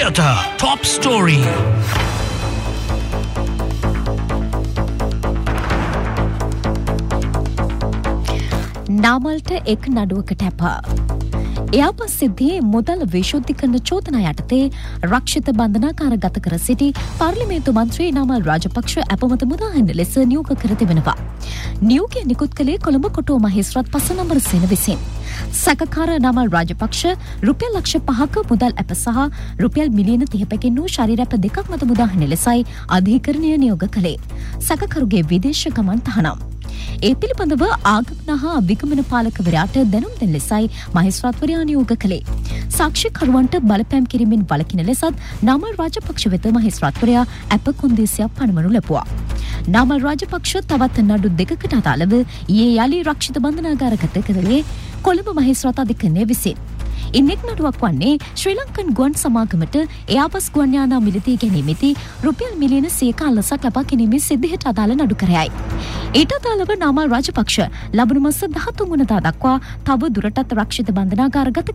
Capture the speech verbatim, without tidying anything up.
Theatre Top Story. නාමල්ට එක් නඩුවකට ඇප. එයාපස් සිද්ධියේ මුදල් විශුද්ධිකරණ චෝදනා යටතේ රක්ෂිත බන්ධනාගාර ගත කර සිටි පාර්ලිමේන්තු මන්ත්‍රී නාමල් රාජපක්ෂ අපමත මුදාහැන්න ලෙස නියෝග කර තිබෙනවා. නියෝගය නිකුත් කළේ කොළඹ කොටුව මහේස්ත්‍රාත් පස නම්බර සේන විසින්. සැකකාර නාමල් රාජපක්ෂ රුපියල් ලක්ෂ පහක මුදල් ඇප සහ රුපියල් මිලියන තිහකකින් වූ ශරීර ඇප දෙකක් මත මුදාහැන්න ලෙසයි අධිකරණය නියෝග කළේ. සැකකරුගේ විදේශ ගමන් තහනම්. ඒ පිළිබඳව ආගමන හා විගමන පාලකවරයාට දැනුම් දෙන ලෙසයි මහේස්ත්‍රාත්වරයා නියෝග කළේ. සාක්ෂිකරුවන්ට බලපෑම් කිරීමෙන් වළකින ලෙසත් නාමල් රාජපක්ෂ වෙත මහේස්ත්‍රාත්වරයා ඇප කොන්දේසියක් පනවනු ලැබුවා. නාමල් රාජපක්ෂ තවත් නඩු දෙකකට අදාළව ඊයේ යලි රක්ෂිත බන්ධනාගාරගත කරලේ කොළඹ මහේස්ත්‍රාත් අධිකරණය විසින්. ඉන්නෙක් නඩුවක් වන්නේ ශ්‍රී ලංකන් ගුවන් සමාගමට එයාපස් ගුවන් යානා මිලදී ගැනීමේදී රුපියල් මිලියන සියයක අලසක් ලබා ගැනීමේ සිද්ධියට අදාළ නඩු කරයයි. ඊට අදාළව නාමල් රාජපක්ෂ ලබන මාස දහතුන් වනදා දක්වා තව දුරටත් රක්ෂිත බන්ධනාගාරගත